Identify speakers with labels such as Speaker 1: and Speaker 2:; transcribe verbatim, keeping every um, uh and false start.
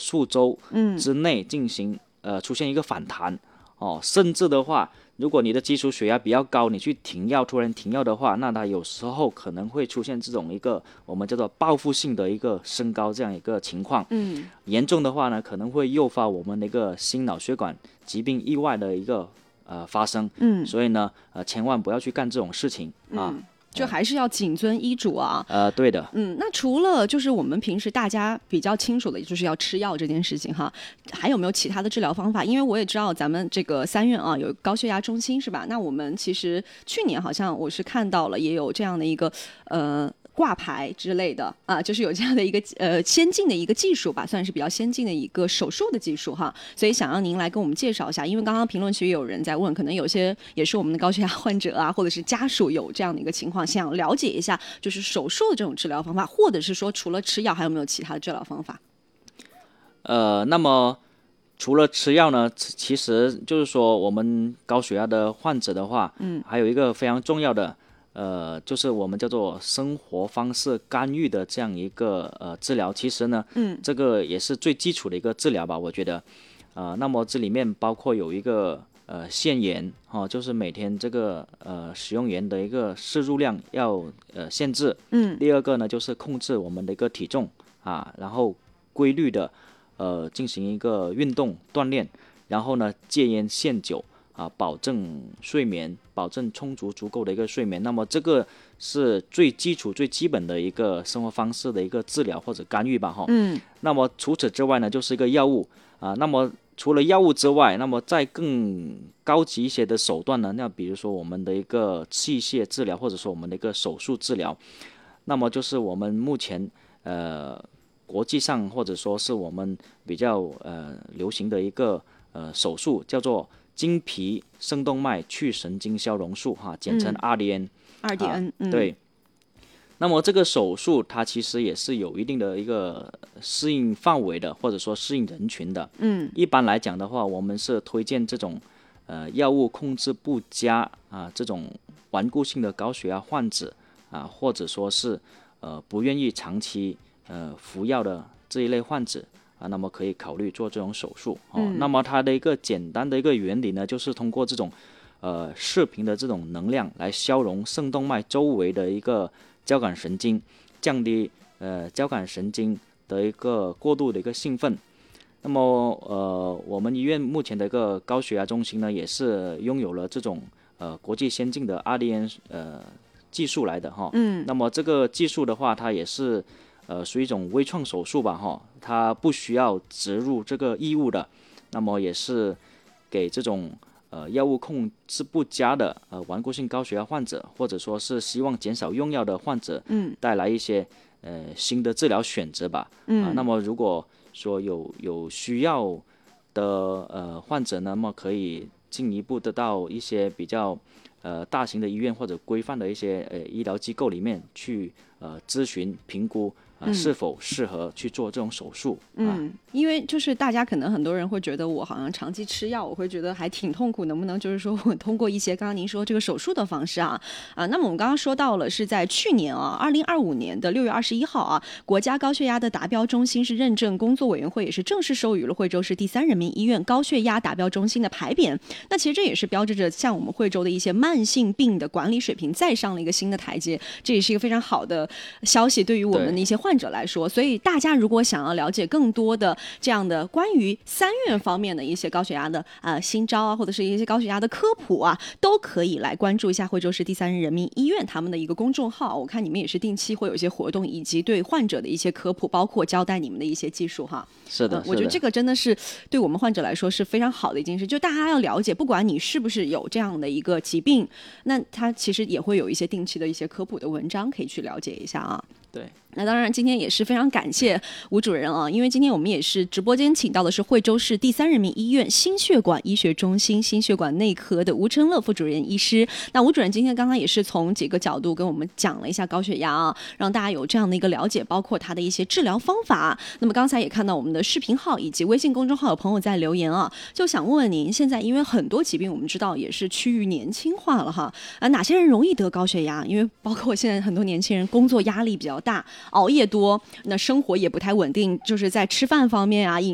Speaker 1: 数周之内进行、嗯、呃出现一个反弹哦，甚至的话，如果你的基础血压比较高，你去停药，突然停药的话，那它有时候可能会出现这种一个我们叫做报复性的一个升高这样一个情况。
Speaker 2: 嗯，
Speaker 1: 严重的话呢，可能会诱发我们的一个心脑血管疾病意外的一个呃发生。
Speaker 2: 嗯，
Speaker 1: 所以呢，呃，千万不要去干这种事情啊。
Speaker 2: 嗯，就还是要谨遵医嘱啊。
Speaker 1: 呃，对的。
Speaker 2: 嗯，那除了就是我们平时大家比较清楚的，就是要吃药这件事情哈，还有没有其他的治疗方法？因为我也知道咱们这个三院啊有高血压中心是吧？那我们其实去年好像我是看到了也有这样的一个呃。挂牌之类的啊，就是有这样的一个呃先进的一个技术吧，算是比较先进的一个手术的技术哈，所以想让您来跟我们介绍一下，因为刚刚评论区也有人在问，可能有些也是我们的高血压患者啊，或者是家属有这样的一个情况，想了解一下就是手术的这种治疗方法，或者是说除了吃药还有没有其他的治疗方法？
Speaker 1: 呃，那么除了吃药呢，其实就是说我们高血压的患者的话，嗯，还有一个非常重要的。呃，就是我们叫做生活方式干预的这样一个呃治疗，其实呢，嗯，这个也是最基础的一个治疗吧，我觉得，呃，那么这里面包括有一个呃限盐哈、哦，就是每天这个呃使用盐的一个摄入量要呃限制，嗯，第二个呢就是控制我们的一个体重啊，然后规律的呃进行一个运动锻炼，然后呢戒烟限酒。啊，保证睡眠，保证充足足够的一个睡眠。那么这个是最基础、最基本的一个生活方式的一个治疗或者干预吧，哈。嗯。那么除此之外呢，就是一个药物啊。那么除了药物之外，那么再更高级一些的手段呢，那比如说我们的一个器械治疗，或者说我们的一个手术治疗。那么就是我们目前呃国际上或者说是我们比较呃流行的一个呃手术，叫做经皮生动脉去神经消融术哈，简称 R D N。R
Speaker 2: D N，、
Speaker 1: 啊嗯、对。那么这个手术它其实也是有一定的一个适应范围的，或者说适应人群的。嗯。一般来讲的话，我们是推荐这种呃药物控制不佳啊，这种顽固性的高血压患者啊，或者说是呃不愿意长期呃服药的这一类患者。啊，那么可以考虑做这种手术哦、嗯。那么它的一个简单的一个原理呢，就是通过这种呃射频的这种能量来消融肾动脉周围的一个交感神经，降低呃交感神经的一个过度的一个兴奋。那么呃，我们医院目前的一个高血压中心呢，也是拥有了这种呃国际先进的 R D N 呃技术来的哈。嗯。那么这个技术的话，它也是。呃，属于一种微创手术吧，哈，它不需要植入这个异物的，那么也是给这种呃药物控制不佳的呃顽固性高血压患者，或者说是希望减少用药的患者，嗯，带来一些呃新的治疗选择吧，嗯、啊，那么如果说有有需要的呃患者呢，那么可以进一步的到一些比较呃大型的医院或者规范的一些呃医疗机构里面去呃咨询评估。啊，是否适合去做这种手术？
Speaker 2: 嗯，因为就是大家可能很多人会觉得我好像长期吃药，我会觉得还挺痛苦，能不能就是说我通过一些刚刚您说这个手术的方式啊啊，那么我们刚刚说到了是在去年啊，二零二五年的六月二十一号啊，国家高血压的达标中心是认证工作委员会也是正式授予了惠州市第三人民医院高血压达标中心的牌匾。那其实这也是标志着像我们惠州的一些慢性病的管理水平再上了一个新的台阶，这也是一个非常好的消息对于我们的一些患者来说。所以大家如果想要了解更多的这样的关于三院方面的一些高血压的呃新招啊，或者是一些高血压的科普啊，都可以来关注一下惠州市第三人民医院他们的一个公众号。我看你们也是定期会有一些活动，以及对患者的一些科普，包括交代你们的一些技术哈。
Speaker 1: 是的、呃，
Speaker 2: 我觉得这个真的是对我们患者来说是非常好的一件事，就大家要了解，不管你是不是有这样的一个疾病，那他其实也会有一些定期的一些科普的文章可以去了解一下啊。
Speaker 1: 对，
Speaker 2: 那当然今天也是非常感谢吴主任啊，因为今天我们也是直播间请到的是惠州市第三人民医院心血管医学中心心血管内科的吴成乐副主任医师。那吴主任今天刚刚也是从几个角度跟我们讲了一下高血压啊，让大家有这样的一个了解，包括他的一些治疗方法。那么刚才也看到我们的视频号以及微信公众号有朋友在留言啊，就想问问您，现在因为很多疾病我们知道也是趋于年轻化了哈，啊哪些人容易得高血压？因为包括现在很多年轻人工作压力比较大，熬夜多，那生活也不太稳定，就是在吃饭方面啊饮